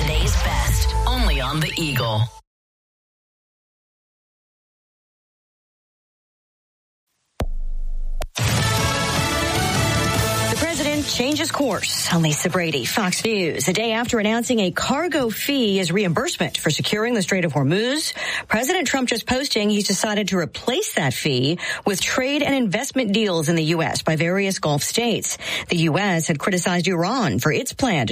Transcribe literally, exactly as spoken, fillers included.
Today's best, only on the Eagle. Changes course. I'm Lisa Brady, Fox News. A day after announcing a cargo fee as reimbursement for securing the Strait of Hormuz, President Trump just posting he's decided to replace that fee with trade and investment deals in the U S by various Gulf states. The U S had criticized Iran for its plan to